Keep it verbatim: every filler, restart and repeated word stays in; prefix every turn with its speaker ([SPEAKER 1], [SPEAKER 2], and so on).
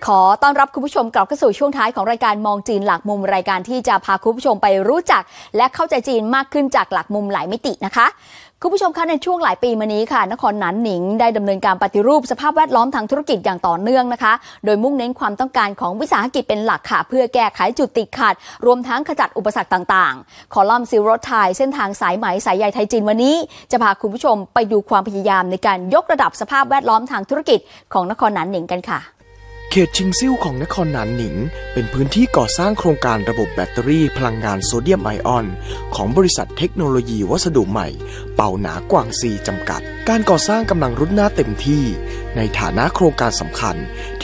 [SPEAKER 1] ขอต้อนรับคุณผู้ชมกลับเข้าสู่ช่วงท้ายของรายการมองจีนหลักมุมรายการที่จะพาคุณผู้ชมไปรู้จักและเข้าใจจีนมากขึ้นจากหลักมุมหลายมิตินะคะคุณผู้ชมคะในช่วงหลายปีมานี้ค่ะนครหนานหนิงได้ดำเนินการปฏิรูปสภาพแวดล้อมทางธุรกิจอย่างต่อเนื่องนะคะโดยมุ่งเน้นความต้องการของวิสาหกิจเป็นหลักค่ะเพื่อแก้ไขจุดติดขัดรวมทั้งขจัดอุปสรรคต่างๆคอลัมน์ซิลรถไทยเส้นทางสายไหมสายใยไทยจีนวันนี้จะพาคุณผู้ชมไปดูความพยายามในการยกระดับสภาพแวดล้อมทางธุรกิจของนครหนานหนิงกันค่ะ
[SPEAKER 2] เขตชิงซิ่วของนครหนานหนิงเป็นพื้นที่ก่อสร้างโครงการระบบแบตเตอรี่พลังงานโซเดียมไอออนของบริษัทเทคโนโลยีวัสดุใหม่เป่าหนากวางซีจำกัดการก่อสร้างกำลังรุดหน้าเต็มที่ในฐานะโครงการสำคัญ